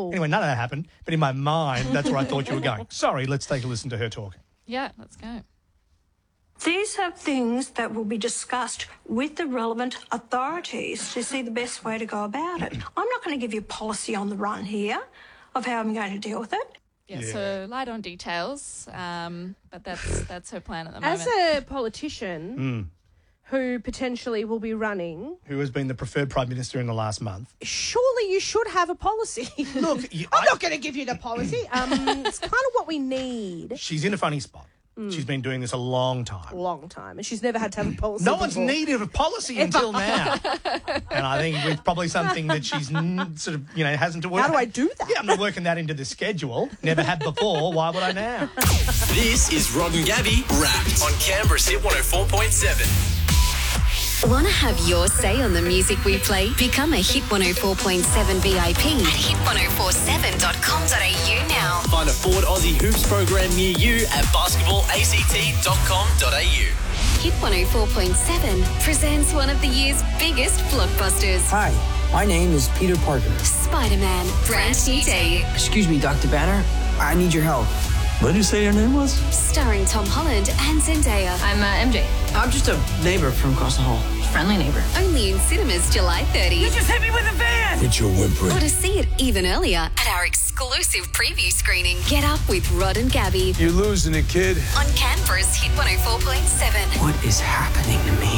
Anyway, none of that happened, but in my mind, that's where I thought you were going. Sorry, let's take a listen to her talking. Yeah, let's go. These are things that will be discussed with the relevant authorities to see the best way to go about it. I'm not going to give you a policy on the run here of how I'm going to deal with it. Yeah, so light on details, but that's her plan at the moment. As a politician who potentially will be running... Who has been the preferred Prime Minister in the last month. Surely you should have a policy. Look, I'm not going to give you the policy. It's kind of what we need. She's in a funny spot. She's been doing this a long time. And she's never had to have a policy No one's before. needed a policy until now. And I think it's probably something that she's sort of, hasn't to work. How do I do that? Yeah, I'm not working that into the schedule. Never had before. Why would I now? This is Rod and Gabby Wrapped on Canberra's Hit 104.7. Want to have your say on the music we play? Become a Hit 104.7 VIP at hit1047.com.au now. Find a Forward Aussie Hoops program near you at basketballact.com.au. Hit 104.7 presents one of the year's biggest blockbusters. Hi, my name is Peter Parker. Spider-Man, brand new day. Excuse me, Dr. Banner. I need your help. What did you say your name was? Starring Tom Holland and Zendaya. I'm MJ. I'm just a neighbor from across the hall. Friendly neighbor. Only in cinemas July 30. You just hit me with a van! Quit your whimpering. Or to see it even earlier at our exclusive preview screening. Get Up with Rod and Gabby You're losing it, kid. on Canberra's Hit 104.7. What is happening to me?